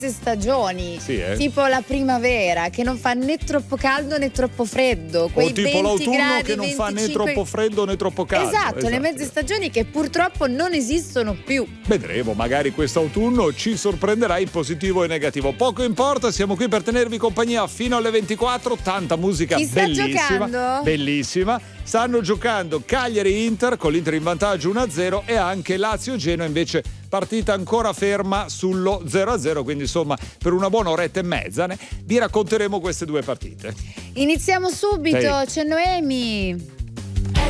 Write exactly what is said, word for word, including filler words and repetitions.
stagioni, sì, eh? tipo la primavera che non fa né troppo caldo né troppo freddo, quei o tipo venti l'autunno gradi, che non fa né venticinque troppo freddo né troppo caldo. Esatto, esatto, le mezze stagioni che purtroppo non esistono più. Vedremo, magari quest'autunno ci sorprenderà in positivo e negativo. Poco importa, siamo qui per tenervi compagnia fino alle ventiquattro. Tanta musica Chi sta bellissima, giocando? bellissima. Stanno giocando Cagliari-Inter con l'Inter in vantaggio uno a zero e anche Lazio-Genoa invece partita ancora ferma sullo zero a zero, quindi insomma per una buona oretta e mezza ne, vi racconteremo queste due partite. Iniziamo subito, Ehi. c'è Noemi.